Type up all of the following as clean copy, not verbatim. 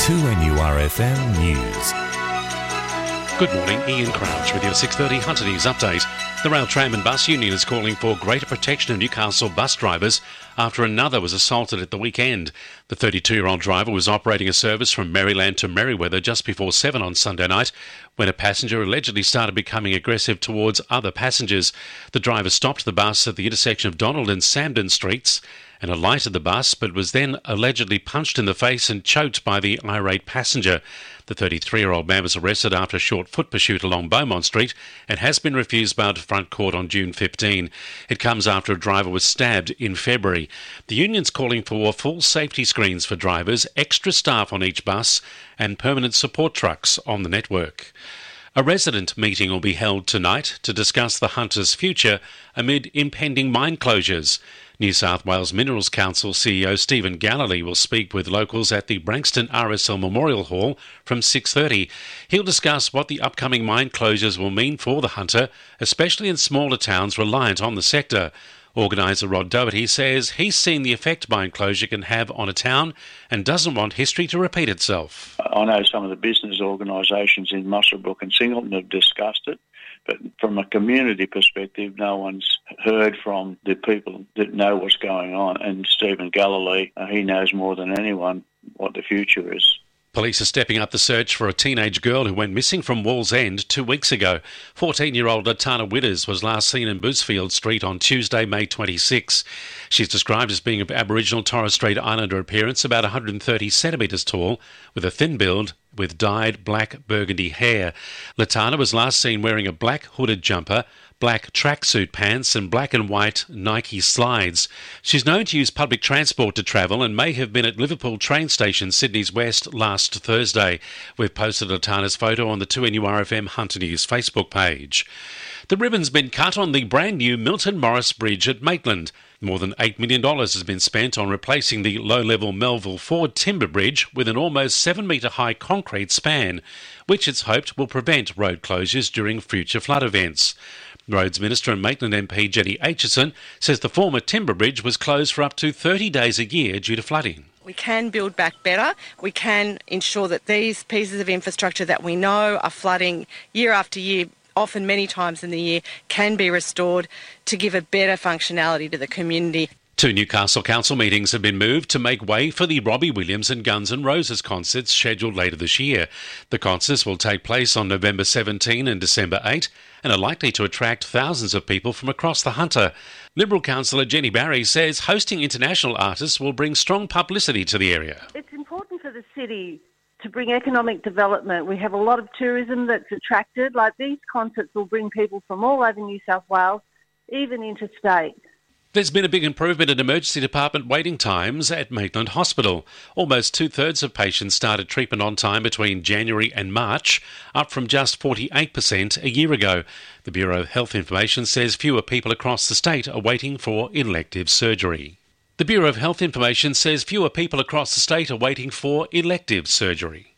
2NURFM News. Good morning, Ian Crouch with your 6:30 Hunter News update. The Rail, Tram and Bus Union is calling for greater protection of Newcastle bus drivers after another was assaulted at the weekend. The 32-year-old driver was operating a service from Maryland to Merriweather just before 7 on Sunday night when a passenger allegedly started becoming aggressive towards other passengers. The driver stopped the bus at the intersection of Donald and Samden Streets and alighted the bus, but was then allegedly punched in the face and choked by the irate passenger. The 33-year-old man was arrested after a short foot pursuit along Beaumont Street and has been refused bail to front court on June 15. It comes after a driver was stabbed in February. The union's calling for full safety screens for drivers, extra staff on each bus and permanent support trucks on the network. A resident meeting will be held tonight to discuss the Hunter's future amid impending mine closures. New South Wales Minerals Council CEO Stephen Galilee will speak with locals at the Branxton RSL Memorial Hall from 6:30. He'll discuss what the upcoming mine closures will mean for the Hunter, especially in smaller towns reliant on the sector. Organiser Rod Doherty says he's seen the effect mine closure can have on a town and doesn't want history to repeat itself. I know some of the business organisations in Muswellbrook and Singleton have discussed it, but from a community perspective, no one's heard from the people that know what's going on. And Stephen Galilee, he knows more than anyone what the future is. Police are stepping up the search for a teenage girl who went missing from Wallsend 2 weeks ago. 14-year-old Latana Witters was last seen in Boosfield Street on Tuesday, May 26. She's described as being of Aboriginal Torres Strait Islander appearance, about 130 centimetres tall, with a thin build, with dyed black burgundy hair. Latana was last seen wearing a black hooded jumper, black tracksuit pants and black and white Nike slides. She's known to use public transport to travel and may have been at Liverpool train station, Sydney's West, last Thursday. We've posted Latana's photo on the 2NURFM Hunter News Facebook page. The ribbon's been cut on the brand new Milton Morris Bridge at Maitland. More than $8 million has been spent on replacing the low-level Melville Ford timber bridge with an almost 7-metre high concrete span, which it's hoped will prevent road closures during future flood events. Roads Minister and Maitland MP Jenny Aitchison says the former timber bridge was closed for up to 30 days a year due to flooding. We can build back better. We can ensure that these pieces of infrastructure that we know are flooding year after year, often many times in the year, can be restored to give a better functionality to the community. 2 Newcastle Council meetings have been moved to make way for the Robbie Williams and Guns N' Roses concerts scheduled later this year. The concerts will take place on November 17 and December 8 and are likely to attract thousands of people from across the Hunter. Liberal councillor Jenny Barry says hosting international artists will bring strong publicity to the area. It's important for the city to bring economic development. We have a lot of tourism that's attracted. Like, these concerts will bring people from all over New South Wales, even interstate. There's been a big improvement in emergency department waiting times at Maitland Hospital. Almost 2/3 of patients started treatment on time between January and March, up from just 48% a year ago. The Bureau of Health Information says fewer people across the state are waiting for elective surgery. The Bureau of Health Information says fewer people across the state are waiting for elective surgery.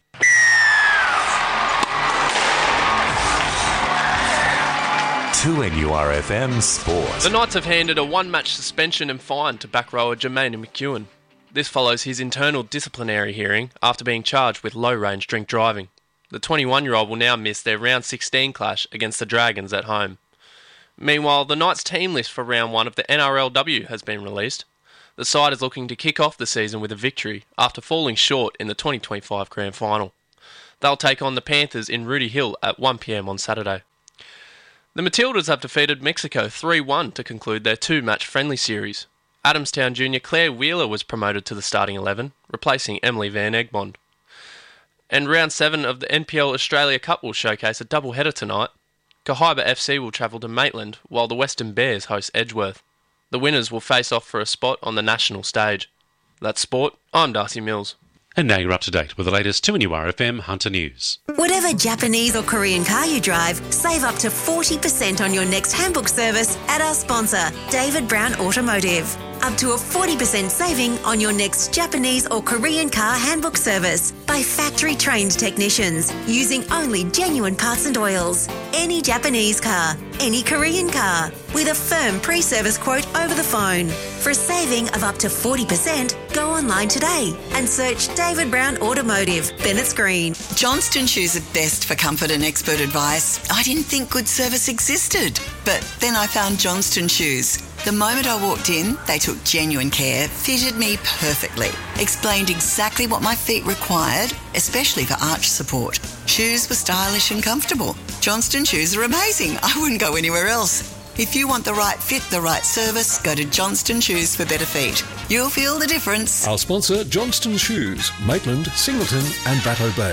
NURFM Sport. The Knights have handed a one-match suspension and fine to back rower Jermaine McEwen. This follows his internal disciplinary hearing after being charged with low-range drink driving. The 21-year-old will now miss their round 16 clash against the Dragons at home. Meanwhile, the Knights team list for round 1 of the NRLW has been released. The side is looking to kick off the season with a victory after falling short in the 2025 Grand Final. They'll take on the Panthers in Rudy Hill at 1 p.m. on Saturday. The Matildas have defeated Mexico 3-1 to conclude their 2-match friendly series. Adamstown junior Claire Wheeler was promoted to the starting 11, replacing Emily Van Egmond. And round 7 of the NPL Australia Cup will showcase a double-header tonight. Cohiba FC will travel to Maitland, while the Western Bears host Edgeworth. The winners will face off for a spot on the national stage. That's sport. I'm Darcy Mills. And now you're up to date with the latest 2NURFM Hunter News. Whatever Japanese or Korean car you drive, save up to 40% on your next handbook service at our sponsor, David Brown Automotive. up to a 40% saving on your next Japanese or Korean car handbook service by factory-trained technicians using only genuine parts and oils. Any Japanese car, any Korean car, with a firm pre-service quote over the phone. For a saving of up to 40%, go online today and search David Brown Automotive, Bennett's Green. Johnston Shoes are best for comfort and expert advice. I didn't think good service existed, but then I found Johnston Shoes. The moment I walked in, they took genuine care, fitted me perfectly, explained exactly what my feet required, especially for arch support. Shoes were stylish and comfortable. Johnston Shoes are amazing. I wouldn't go anywhere else. If you want the right fit, the right service, go to Johnston Shoes for better feet. You'll feel the difference. Our sponsor, Johnston Shoes, Maitland, Singleton and Batto Bay.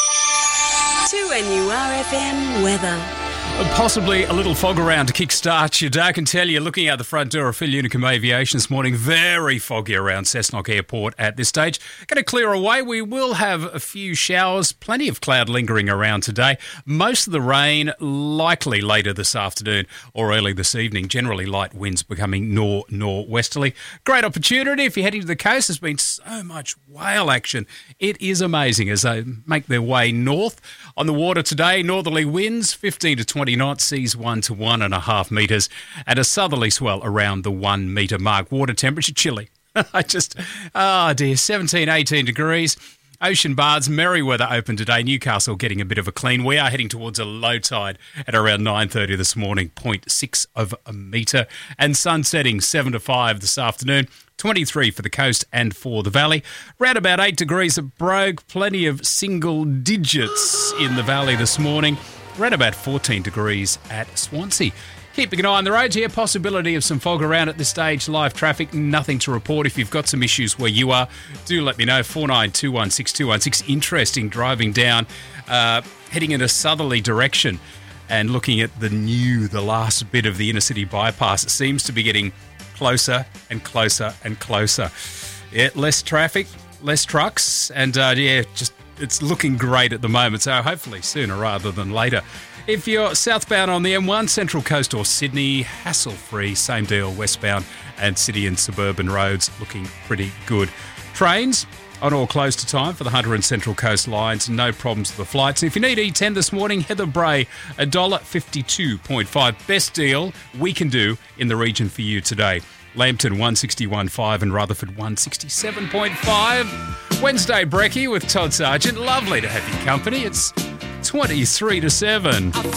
2NURFM weather. Possibly a little fog around to kickstart your day. I can tell you, looking out the front door of Phil Unicum Aviation this morning, very foggy around Cessnock Airport at this stage. Going to clear away. We will have a few showers, plenty of cloud lingering around today. Most of the rain likely later this afternoon or early this evening. Generally light winds becoming northwesterly. Great opportunity if you're heading to the coast. There's been so much whale action. It is amazing as they make their way north. On the water today, northerly winds 15 to 20 knots, seas 1 to 1.5 metres, and a southerly swell around the 1 metre mark. Water temperature chilly. 17, 18 degrees. Ocean Baths, Merriweather open today. Newcastle getting a bit of a clean. We are heading towards a low tide at around 9:30 this morning, 0.6 of a metre. And sun setting 7 to 5 this afternoon. 23 for the coast and for the valley. Round about 8 degrees at Brogue. Plenty of single digits in the valley this morning. Around about 14 degrees at Swansea. Keeping an eye on the roads here, possibility of some fog around at this stage. Live traffic, nothing to report. If you've got some issues where you are, do let me know. 49216216. Interesting driving down, heading in a southerly direction and looking at the last bit of the inner city bypass. It seems to be getting closer and closer and closer. Yeah, less traffic, less trucks, and it's looking great at the moment, so hopefully sooner rather than later. If you're southbound on the M1, Central Coast or Sydney, hassle-free, same deal, westbound and city and suburban roads looking pretty good. Trains on or close to time for the Hunter and Central Coast lines, no problems with the flights. If you need E10 this morning, Heather Bray, $1.52.5. Best deal we can do in the region for you today. Lambton 161.5 and Rutherford 167.5. Wednesday brekkie with Todd Sargent. Lovely to have your company. It's 23 to 7.